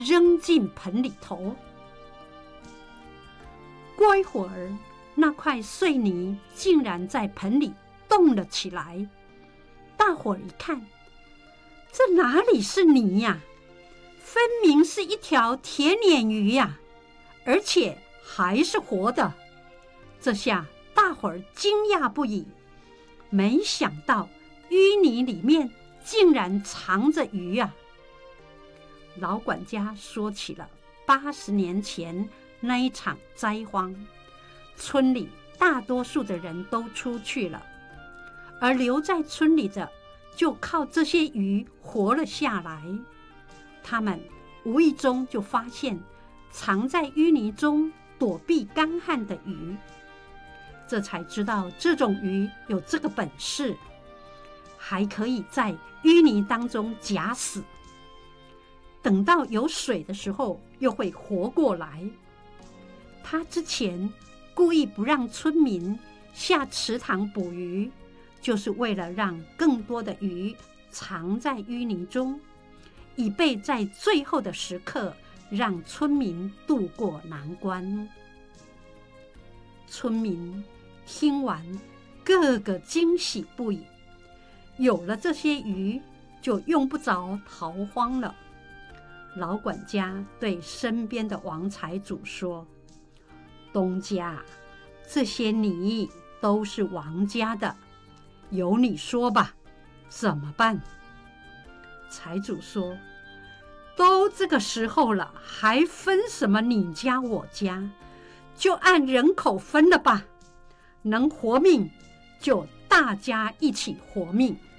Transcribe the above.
扔进盆里头。过一会儿，那块碎泥竟然在盆里动了起来。大伙儿一看，这哪里是泥呀？分明是一条铁鲶鱼呀，而且还是活的。这下大伙儿惊讶不已，没想到淤泥里面竟然藏着鱼啊！老管家说起了80年前那一场灾荒，村里大多数的人都出去了，而留在村里的就靠这些鱼活了下来。他们无意中就发现藏在淤泥中躲避干旱的鱼，这才知道这种鱼有这个本事，还可以在淤泥当中假死，等到有水的时候又会活过来。他之前故意不让村民下池塘捕鱼，就是为了让更多的鱼藏在淤泥中，以备在最后的时刻让村民渡过难关。村民听完，个个惊喜不已，有了这些鱼，就用不着逃荒了。老管家对身边的王财主说：“东家，这些泥都是王家的，由你说吧，怎么办？”财主说：“都这个时候了，还分什么你家我家？就按人口分了吧，能活命就大家一起活命。”